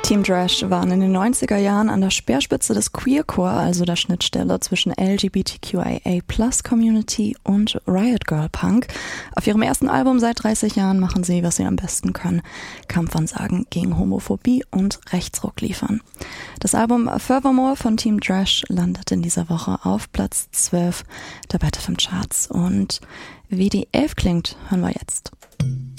Team Drash waren in den 90er Jahren an der Speerspitze des Queercore, also der Schnittstelle zwischen LGBTQIA+-Community und Riot Girl Punk. Auf ihrem ersten Album seit 30 Jahren machen sie, was sie am besten können: Kampfansagen gegen Homophobie und Rechtsruck liefern. Das Album Furthermore von Team Drash landet in dieser Woche auf Platz 12 der Beta FM Charts. Und wie die 11 klingt, hören wir jetzt.